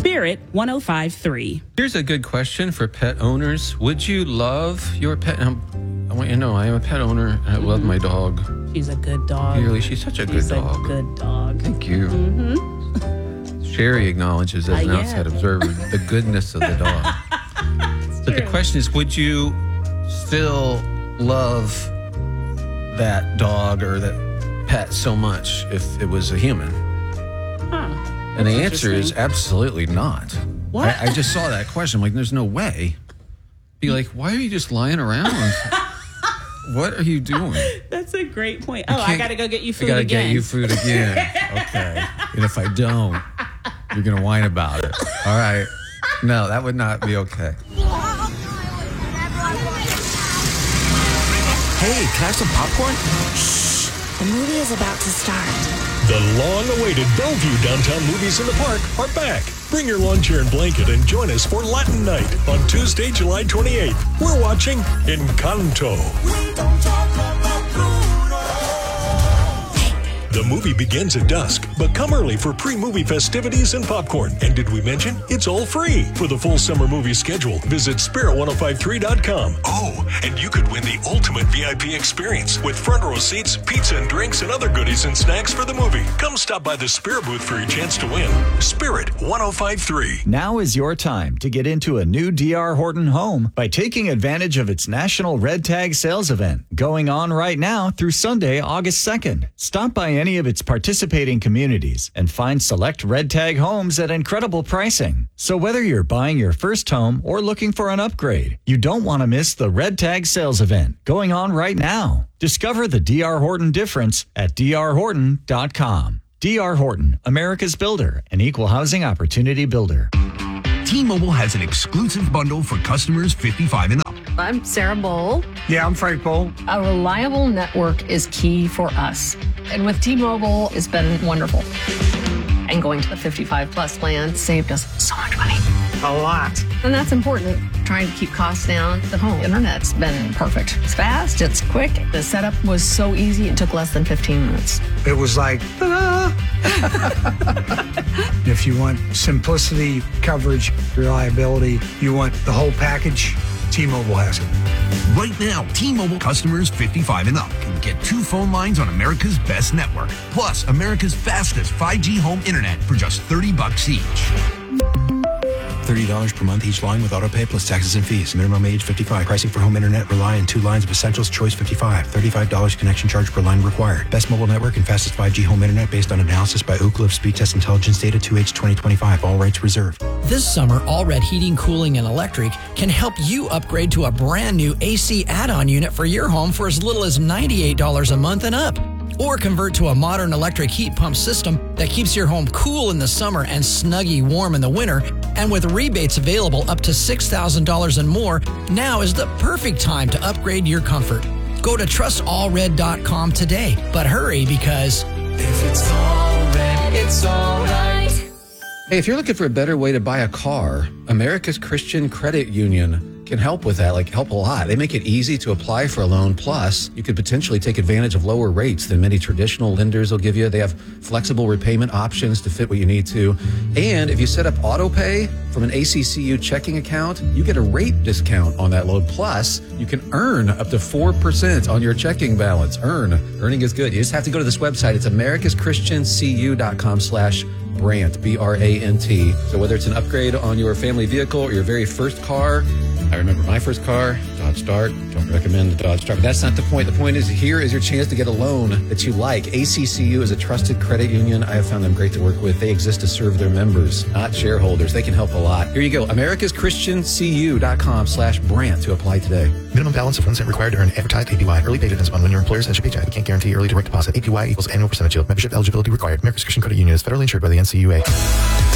Spirit 105.3. Here's a good question for pet owners. Would you love your pet? I want you to know I am a pet owner and I love my dog. She's a good dog. Really, she's such a good dog. She's a good dog. Thank you. Sherry acknowledges as an outside observer the goodness of the dog. But the question is, would you still love that dog or that pet so much if it was a human? And the answer is absolutely not. What? I just saw that question. I'm like, there's no way. Be like, why are you just lying around? What are you doing? That's a great point. I got to go get you food again. I got to again. get you food again. Okay. And if I don't, you're going to whine about it. All right. No, that would not be okay. Hey, can I have some popcorn? Shh. The movie is about to start. The long-awaited Bellevue Downtown Movies in the Park are back. Bring your lawn chair and blanket and join us for Latin Night on Tuesday, July 28th. We're watching Encanto. We don't talk about Pluto. The movie begins at dusk, but come early for pre-movie festivities and popcorn. And did we mention it's all free? For the full summer movie schedule, visit Spirit1053.com. Oh, and you could win the ultimate VIP experience with front row seats, pizza and drinks, and other goodies and snacks for the movie. Come stop by the Spirit booth for your chance to win. Spirit 1053. Now is your time to get into a new D.R. Horton home by taking advantage of its National Red Tag Sales Event going on right now through Sunday, August 2nd. Stop by any of its participating communities and find select Red Tag homes at incredible pricing. So whether you're buying your first home or looking for an upgrade, you don't want to miss the Red Tag Sales Event going on right now. Discover the D.R. Horton difference at drhorton.com. D.R. Horton, America's builder, an equal housing opportunity builder. T-Mobile has an exclusive bundle for customers 55 and up. I'm Sarah Bowl. Yeah, I'm Frank Bowl. A reliable network is key for us. And with T-Mobile, it's been wonderful. And going to the 55 plus plan saved us so much money. A lot. And that's important. Trying to keep costs down. The home internet's been perfect. It's fast, it's quick. The setup was so easy, it took less than 15 minutes. It was like, ta-da! If you want simplicity, coverage, reliability, you want the whole package, T-Mobile has it. Right now, T-Mobile customers 55 and up can get 2 phone lines on America's best network, plus America's fastest 5G home internet for just $30 each. $30 per month each line with auto pay plus taxes and fees. Minimum age 55. Pricing for home internet rely on 2 lines of essentials. Choice 55. $35 connection charge per line required. Best mobile network and fastest 5G home internet based on analysis by Ookla of Speed Test Intelligence data 2H 2025. All rights reserved. This summer, Allred Heating, Cooling, and Electric can help you upgrade to a brand new AC add-on unit for your home for as little as $98 a month and up. Or convert to a modern electric heat pump system that keeps your home cool in the summer and snuggy warm in the winter. And with rebates available up to $6,000 and more, now is the perfect time to upgrade your comfort. Go to trustallred.com today, but hurry because if it's all red, it's all right. Hey, if you're looking for a better way to buy a car, America's Christian Credit Union can help with that, help a lot. They make it easy to apply for a loan. Plus, you could potentially take advantage of lower rates than many traditional lenders will give you. They have flexible repayment options to fit what you need to. And if you set up auto pay from an ACCU checking account, you get a rate discount on that loan. Plus, you can earn up to 4% on your checking balance. Earning is good. You just have to go to this website. It's americaschristiancu.com/Brant, BRANT. So whether it's an upgrade on your family vehicle or your very first car, I remember my first car, Dodge Dart. Don't recommend the Dodge Dart, but that's not the point. The point is, here is your chance to get a loan that you like. ACCU is a trusted credit union. I have found them great to work with. They exist to serve their members, not shareholders. They can help a lot. Here you go. americaschristiancu.com/Brant to apply today. Minimum balance of 1 cent required to earn advertised APY. Early pay depends on when your employer sends your paycheck. We can't guarantee early direct deposit. APY equals annual percentage yield. Membership eligibility required. America's Christian Credit Union is federally insured by the NCUA.